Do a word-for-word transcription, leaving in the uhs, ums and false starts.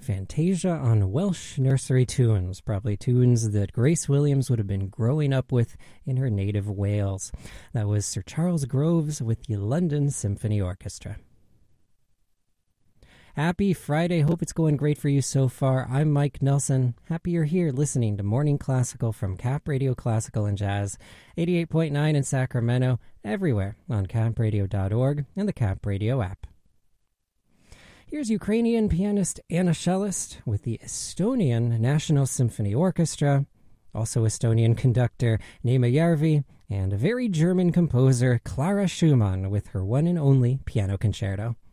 Fantasia on Welsh nursery tunes, probably tunes that Grace Williams would have been growing up with in her native Wales. That was Sir Charles Groves with the London Symphony Orchestra. Happy Friday. Hope it's going great for you so far. I'm Mike Nelson. Happy you're here listening to Morning Classical from Cap Radio Classical and Jazz, eighty-eight point nine in Sacramento, everywhere on cap radio dot org and the Cap Radio app. Here's Ukrainian pianist Anna Shelest with the Estonian National Symphony Orchestra, also Estonian conductor Neeme Järvi, and a very German composer Clara Schumann with her one and only piano concerto.